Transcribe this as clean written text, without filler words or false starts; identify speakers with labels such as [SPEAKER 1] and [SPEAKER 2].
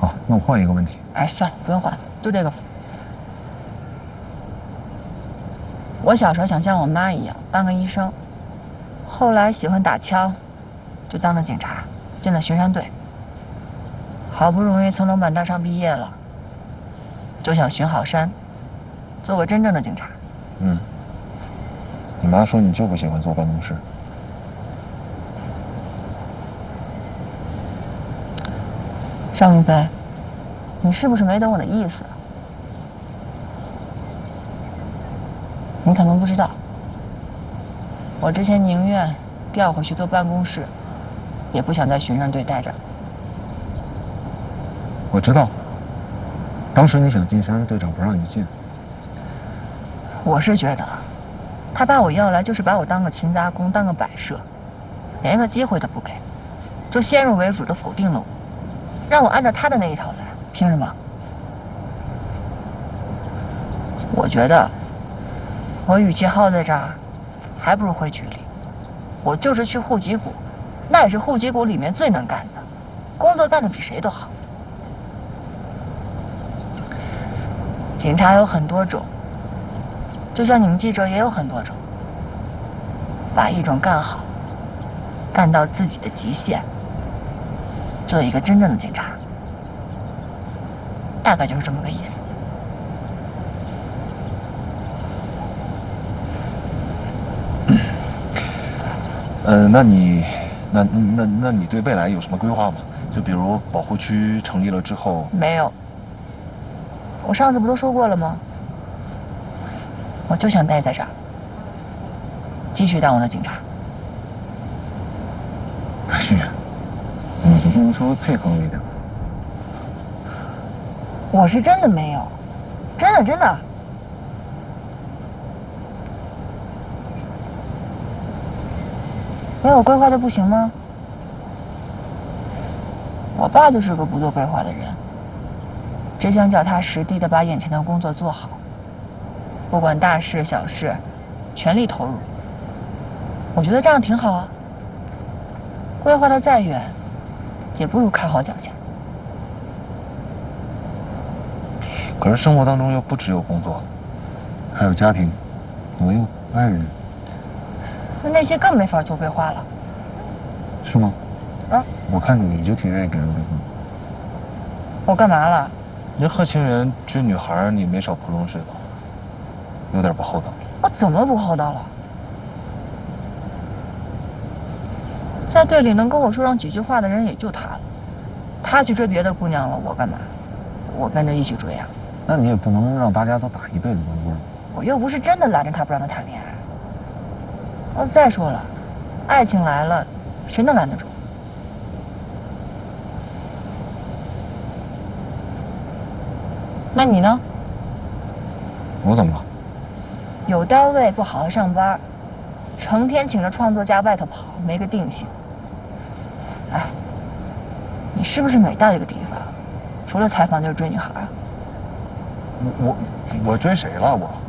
[SPEAKER 1] 好，那我换一个问题。
[SPEAKER 2] 哎，算了，不用换，就这个。我小时候想像我妈一样当个医生，后来喜欢打枪，就当了警察，进了巡山队。好不容易从龙板大上毕业了，就想巡好山，做个真正的警察。
[SPEAKER 1] 嗯。你妈说你就不喜欢坐办公室。
[SPEAKER 2] 邵云飞，你是不是没懂我的意思？你可能不知道，我之前宁愿调回去坐办公室，也不想在巡山队待着。
[SPEAKER 1] 我知道，当时你想进山，队长不让你进。
[SPEAKER 2] 我是觉得，他把我要来就是把我当个勤杂工，当个摆设，连个机会都不给，就先入为主的否定了我，让我按照他的那一套来，凭什么？我觉得，我与其耗在这儿，还不如回局里。我就是去户籍股，那也是户籍股里面最能干的，工作干得比谁都好。警察有很多种，就像你们记者也有很多种。把一种干好，干到自己的极限，做一个真正的警察，大概就是这么个意思。
[SPEAKER 1] 那你对未来有什么规划吗？就比如保护区成立了之后，
[SPEAKER 2] 没有。我上次不都说过了吗？我就想待在这儿，继续当我的警察。
[SPEAKER 1] 白旭，你能不能稍微配合我一点？
[SPEAKER 2] 我是真的没有，真的真的。没有规划的不行吗？我爸就是个不做规划的人，只想脚踏实地的把眼前的工作做好，不管大事小事，全力投入。我觉得这样挺好啊。规划的再远，也不如看好脚下。
[SPEAKER 1] 可是生活当中又不只有工作，还有家庭、朋友、爱人。
[SPEAKER 2] 那些更没法做规划了。
[SPEAKER 1] 是吗？
[SPEAKER 2] 啊，
[SPEAKER 1] 我看你就挺愿意给人规划。
[SPEAKER 2] 我干嘛了？
[SPEAKER 1] 你这贺清源追女孩，你没少扑龙水吧？有点不厚道。
[SPEAKER 2] 我怎么不厚道了？在队里能跟我说上几句话的人也就他了。他去追别的姑娘了，我干嘛？我跟着一起追啊。
[SPEAKER 1] 那你也不能让大家都打一辈子光棍。
[SPEAKER 2] 我又不是真的拦着他不让他谈恋爱。再说了，爱情来了，谁能拦得住？那你呢？
[SPEAKER 1] 我怎么了？
[SPEAKER 2] 有单位不好好上班，成天请着创作家外头跑，没个定性。哎，你是不是每到一个地方，除了采访就是追女孩啊？
[SPEAKER 1] 我追谁了我？